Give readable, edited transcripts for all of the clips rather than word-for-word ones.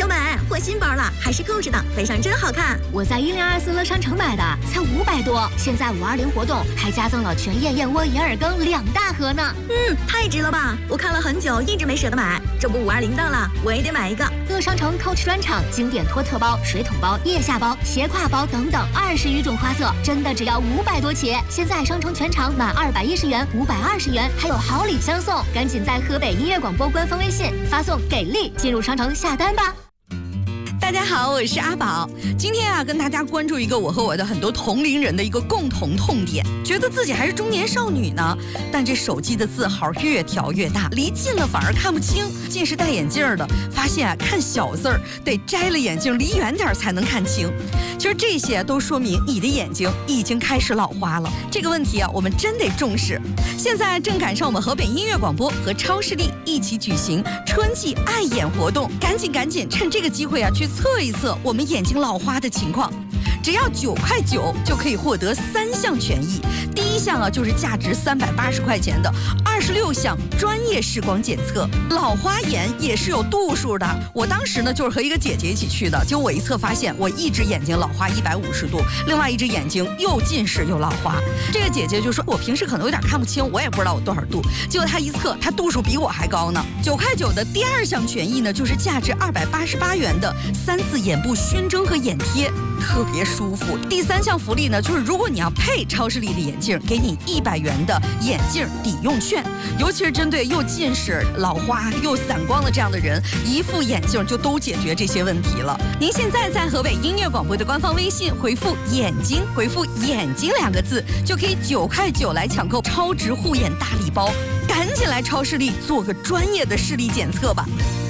小美，换新包了，还是购置的，背上真好看。 我在1024乐商城买的，才500多。现在520活动还加赠了全燕燕窝银耳羹2大盒呢。 太值了吧！我看了很久，一直没舍得买。这不520到了，我也得买一个。 乐商城 Coach 专场经典托特包、水桶包、腋下包、斜挎包等等20余种花色，真的只要500多起。现在商城全场满210元、520元，还有好礼相送。赶紧在河北音乐广播官方微信发送“给力”进入商城下单吧。 大家好，我是阿宝。今天啊，跟大家关注一个我和我的很多同龄人的一个共同痛点，觉得自己还是中年少女呢，但这手机的字号越调越大，离近了反而看不清。近视戴眼镜的发现啊，看小字儿得摘了眼镜离远点才能看清。其实这些都说明你的眼睛已经开始老花了。这个问题啊，我们真得重视。现在正赶上我们河北音乐广播和超视力一起举行春季爱眼活动，赶紧趁这个机会啊，去测一测我们眼睛老花的情况。只要9块9就可以获得3项权益。第一项啊，就是价值380块钱的26项专业视光检测。老花眼也是有度数的。我当时呢，就是和一个姐姐一起去的，结果我一测发现我一只眼睛老花150度，另外一只眼睛又近视又老花。这个姐姐就说，我平时可能有点看不清，我也不知道我多少度。结果她一测，她度数比我还高呢。9块9的第2项权益呢，就是价值288元的3次眼部熏蒸和眼贴，特别舒服。第3项福利呢，就是如果你要配超视力的眼镜，给你100元的眼镜抵用券。尤其是针对又近视、老花又散光的这样的人，一副眼镜就都解决这些问题了。您现在在河北音乐广播的官方微信回复“眼睛”，回复“眼睛”2个字，就可以9块9来抢购超值护眼大礼包。赶紧来超视力做个专业的视力检测吧。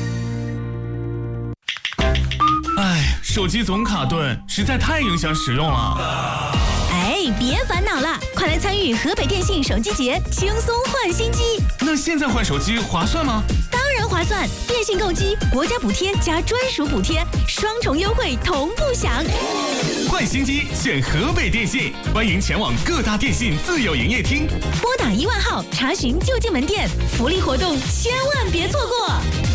手机总卡顿，实在太影响使用了。 别烦恼了，快来参与河北电信手机节，轻松换新机。 那现在换手机划算吗？ 当然划算，电信购机，国家补贴加专属补贴，双重优惠同步享。 换新机选河北电信，欢迎前往各大电信自有营业厅， 拨打1万号查询就近门店，福利活动千万别错过。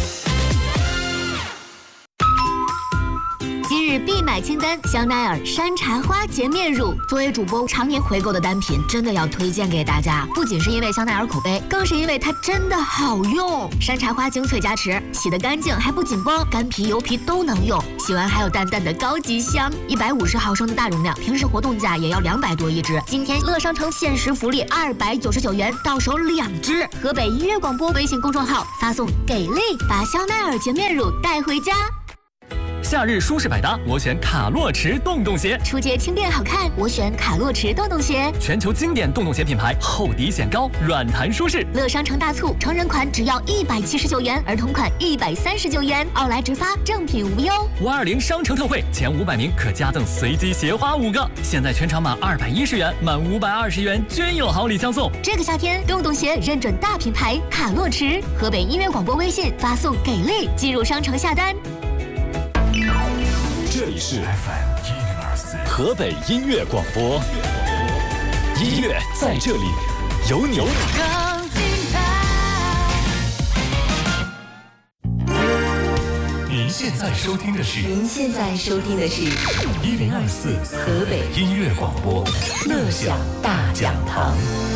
今日必买清单：香奈儿山茶花洁面乳。作为主播常年回购的单品，真的要推荐给大家。不仅是因为香奈儿口碑，更是因为它真的好用。山茶花精粹加持，洗得干净还不紧绷，干皮油皮都能用。洗完还有淡淡的高级香。150毫升的大容量，平时活动价也要200多一支。今天乐商城限时福利299元，到手2支。河北音乐广播微信公众号发送“给力”，把香奈儿洁面乳带回家。 夏日舒适百搭，我选卡洛驰洞洞鞋。 出街轻便好看，我选卡洛驰洞洞鞋。 全球经典洞洞鞋品牌，厚底显高，软弹舒适。 乐商城大促，成人款只要179元，儿童款139元，奥莱直发，正品无忧。 520商城特惠，前500名可加赠随机鞋花5个。现在全场满210元，满520元均有好礼相送。 这个夏天，洞洞鞋认准大品牌卡洛驰。河北音乐广播微信发送“给力”进入商城下单。 这里是 FM 104河北音乐广播，音乐在这里，有你。 更精彩。 您现在收听的是 104 河北音乐广播乐享大讲堂。